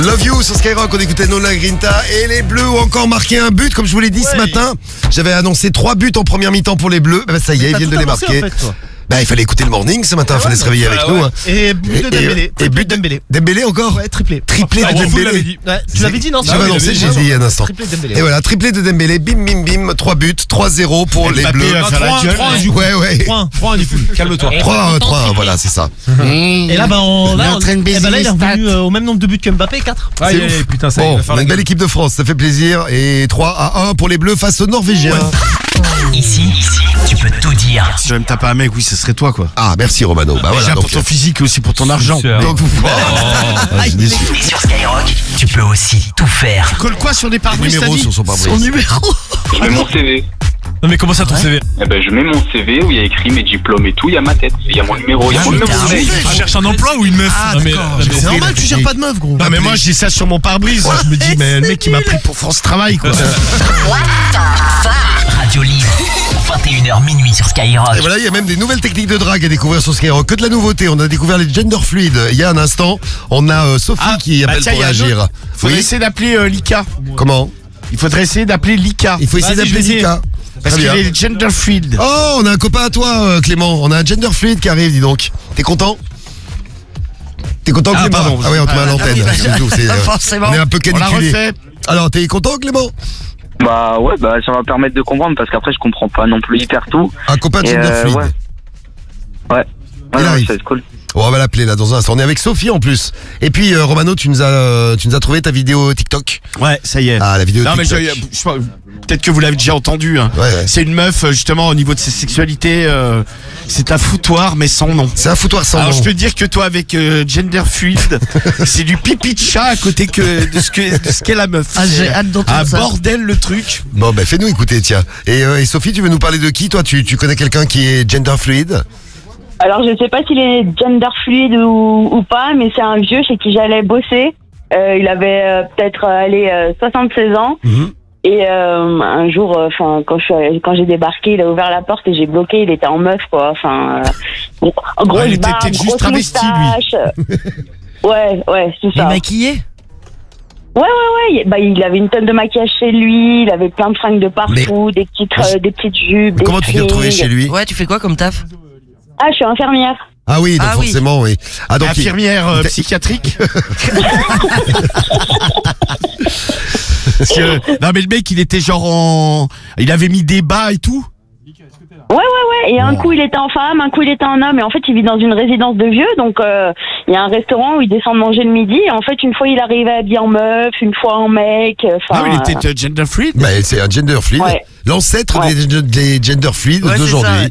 Love You sur Skyrock, on écoutait Nola Grinta et les Bleus ont encore marqué un but, comme je vous l'ai dit ce matin. J'avais annoncé 3 buts en première mi-temps pour les Bleus. Bah, ça y est, ils viennent de les marquer. Il fallait écouter le morning ce matin, il fallait se réveiller avec nous. Hein. Et but de Dembélé. Et but de Dembélé. Dembélé encore? Ouais, triplé. Triplé de Dembélé. Tu l'avais dit, non? J'avais annoncé, j'ai dit il y a un instant. Triplé de Dembélé. Et voilà, triplé de Dembélé, bim bim bim, 3 buts, 3-0 pour les Bleus. 3-1 du coup. Ouais. 3-1 du coup. Calme-toi. 3-1, voilà, c'est ça. Et là, là, il est revenu au même nombre de buts que Mbappé, 4. Putain, ça Bon, on a une belle équipe de France, ça fait plaisir. Et 3-1 pour les Bleus face aux Norvégiens. Ici, tu peux tout dire. Si je vais me taper un mec, oui, ce serait toi, quoi. Ah, merci Romano. Bah voilà, Déjà donc, pour ton physique et aussi pour ton argent. donc, Et sur Skyrock, tu peux aussi tout faire. Colle quoi sur des pare-brise, numéro sur son pare-brise. Je mets mon CV. Non mais comment ça ton CV? Eh ben, je mets mon CV où il y a écrit mes diplômes et tout, il y a ma tête, il y a mon numéro, il y a mon numéro de mail. Tu cherches un emploi ou une meuf? C'est normal, tu cherches pas de meuf, gros. Non mais moi j'ai ça sur mon pare-brise. Je me dis mais le mec il m'a pris pour France Travail, quoi. Radio Libre, 21h minuit sur Skyrock. Et voilà, il y a même des nouvelles techniques de drague à découvrir sur Skyrock. Que de la nouveauté, on a découvert les gender fluides. Il y a un instant, on a Sophie qui appelle pour réagir. Faudrait essayer d'appeler Lika. Comment? Il faudrait essayer d'appeler Lika. Il faut essayer d'appeler Lika. Parce qu'il est gender fluid. Oh, on a un copain à toi, Clément. On a un gender fluide qui arrive, dis donc. T'es content? T'es content, Clément? pardon. Ah oui, on te met à l'antenne. Forcément. On est un peu On l'a caniculé. refait. Alors, t'es content, Clément? Bah ouais, bah ça va permettre de comprendre parce qu'après je comprends pas non plus hyper tout. Un copain de Et, gender fluide. Ouais, Il non, arrive. ça va être cool. Oh, on va l'appeler là dans un instant. On est avec Sophie en plus. Et puis Romano, tu nous as trouvé ta vidéo TikTok. Ouais, ça y est. Ah, la vidéo Non mais TikTok. peut-être que vous l'avez déjà entendu. Hein. Ouais. C'est une meuf justement au niveau de sa sexualité. C'est un foutoir mais sans nom. C'est un foutoir sans Alors nom. je peux dire que toi avec gender fluid, c'est du pipi de chat à côté de ce qu'est la meuf. Ah, j'ai hâte d'entendre Un ça. bordel le truc. Bon, ben fais-nous écouter, tiens. Et Sophie, tu veux nous parler de qui? Toi, tu connais quelqu'un qui est gender fluide? Alors, je sais pas s'il est gender fluide ou pas, mais c'est un vieux chez qui j'allais bosser. Il avait peut-être 76 ans. Et un jour, quand j'ai débarqué, il a ouvert la porte et j'ai bloqué. Il était en meuf, quoi. Grosse il était barbe, peut-être juste grosse travesti, moustache. Ouais, c'est ça. Maquillé? Ouais. Bah, il avait une tonne de maquillage chez lui. Il avait plein de fringues de partout, des petites jupes. Des Comment tu t'es retrouvé strings. chez lui? Ouais, tu fais quoi comme taf? Ah, je suis infirmière. Ah oui, donc Ah oui. forcément, oui. Ah, donc Infirmière psychiatrique. Parce que, non mais le mec il était genre il avait mis des bas et tout. Ouais. Et un coup, il était en femme, un coup, il était en homme. Et en fait, il vit dans une résidence de vieux. Donc, il y a un restaurant où il descend manger le midi. Et en fait, une fois, il arrivait habillé en meuf, une fois en mec. Ah mais il était gender fluid. c'est un gender fluide. Ouais. L'ancêtre des gender fluides Ouais, c'est d'aujourd'hui. ça, ouais.